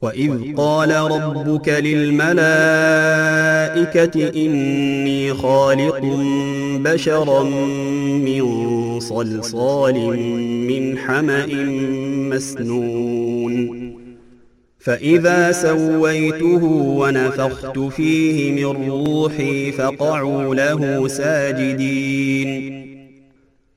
وإذ قال ربك للملائكة إني خالق بشرا من صلصال من حمأ مسنون فإذا سويته ونفخت فيه من روحي فقعوا له ساجدين